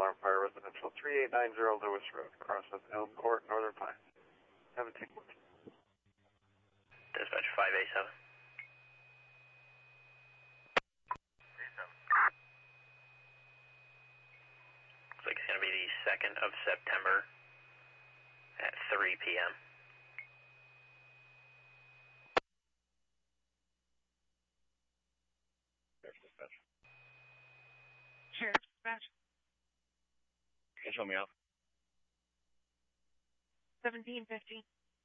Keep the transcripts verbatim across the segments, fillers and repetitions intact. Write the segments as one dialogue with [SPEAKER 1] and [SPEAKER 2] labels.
[SPEAKER 1] Farm Fire Residential, three eight nine zero Lewis Road, across of Elm Court, Northern Pines. seventeen.
[SPEAKER 2] Dispatch five eight seven. Looks like it's going to be the second of September at three p m
[SPEAKER 3] Sheriff's dispatch.
[SPEAKER 4] Can you show me out?
[SPEAKER 3] seventeen fifty.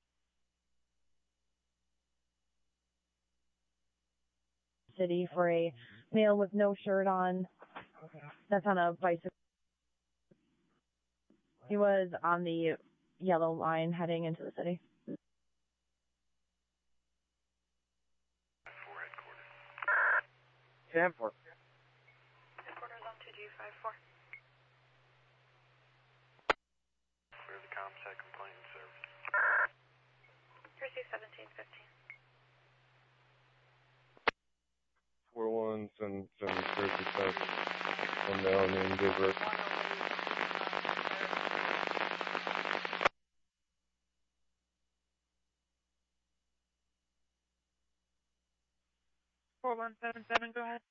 [SPEAKER 5] City for a male with no shirt on. That's on a bicycle. He was on the yellow line heading into the city.
[SPEAKER 4] ten four.
[SPEAKER 3] Headquarters on two G five four.
[SPEAKER 1] Where's the ComSec complaint service?
[SPEAKER 3] Receive seventeen fifteen.
[SPEAKER 6] four one seven seven thirty six. One male named Gabriel.
[SPEAKER 3] four one seven seven, go ahead.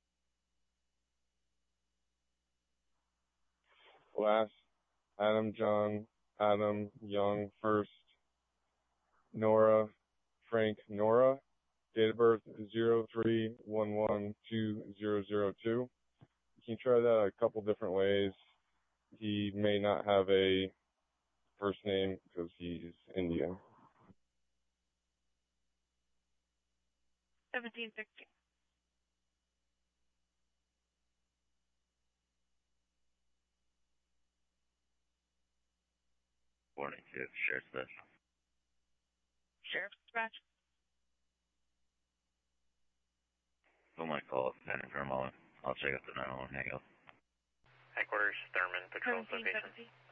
[SPEAKER 6] Last, Adam John, Adam Young first, Nora, Frank Nora, date of birth zero three one one two zero zero two. You can try that a couple different ways. He may not have a first name because he's Indian.
[SPEAKER 3] seventeen sixty.
[SPEAKER 4] Morning to Sheriff's Dispatch.
[SPEAKER 3] Sheriff's dispatch.
[SPEAKER 4] Don't mind call up pending for a moment. I'll check out the nine one one hangout.
[SPEAKER 2] Headquarters, Thurman, Patrol
[SPEAKER 3] seventeen
[SPEAKER 2] location.
[SPEAKER 3] seventy.